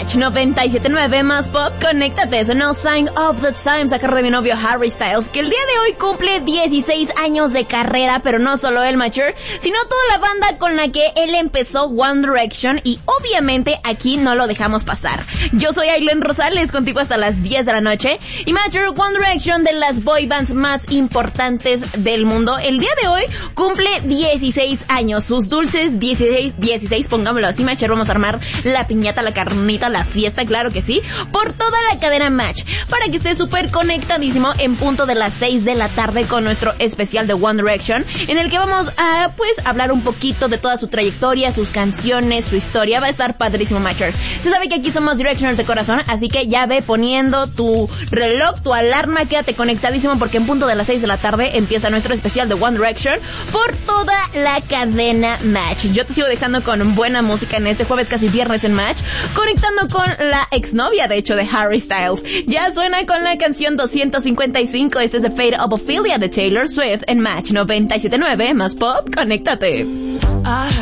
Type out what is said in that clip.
Match 97.9 más pop, conéctate, sonó Sign of the Times a cargo de mi novio Harry Styles, que el día de hoy cumple 16 años de carrera, pero no solo él, Mature, sino toda la banda con la que él empezó, One Direction, y obviamente aquí no lo dejamos pasar. Yo soy Aileen Rosales, contigo hasta las 10 de la noche, y Mature, One Direction, de las boy bands más importantes del mundo, el día de hoy cumple 16 años, sus dulces 16, pongámoslo así, Mature, vamos a armar la piñata, la carnita, la fiesta, claro que sí, por toda la cadena Match, para que esté súper conectadísimo en punto de las 6 de la tarde con nuestro especial de One Direction, en el que vamos a, hablar un poquito de toda su trayectoria, sus canciones, su historia. Va a estar padrísimo, Matcher. Se sabe que aquí somos Directioners de corazón, así que ya ve poniendo tu reloj, tu alarma, quédate conectadísimo porque en punto de las 6 de la tarde empieza nuestro especial de One Direction por toda la cadena Match. Yo te sigo dejando con buena música en este jueves, casi viernes en Match, conectando con la exnovia, de hecho, de Harry Styles. Ya suena con la canción 255, este es The Fate of Ophelia de Taylor Swift en Match 97.9 más pop, conéctate.